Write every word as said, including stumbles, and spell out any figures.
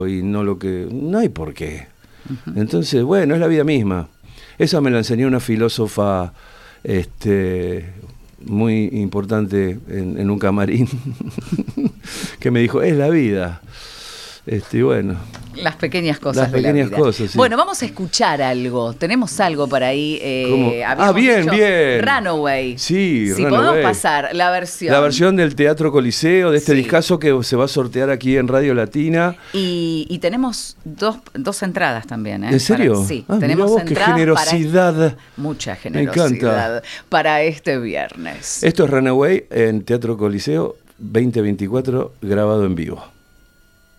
y no lo que... No hay por qué. Uh-huh. Entonces, bueno, es la vida misma. Esa me la enseñó una filósofa este, muy importante en, en un camarín, que me dijo, es la vida. Este, y bueno... Las pequeñas cosas Las pequeñas de la vida. cosas, sí. Bueno, vamos a escuchar algo. Tenemos algo por ahí. Eh, ah, bien, bien. Runaway. Sí, sí Runaway. Podemos pasar la versión. La versión del Teatro Coliseo, de este sí. discazo que se va a sortear aquí en Radio Latina. Y, y tenemos dos, dos entradas también. ¿eh? ¿En serio? Para, sí, ah, tenemos vos, entradas. Qué generosidad. Para, mucha generosidad. Me encanta. Para este viernes. Esto es Runaway en Teatro Coliseo veinte veinticuatro, grabado en vivo.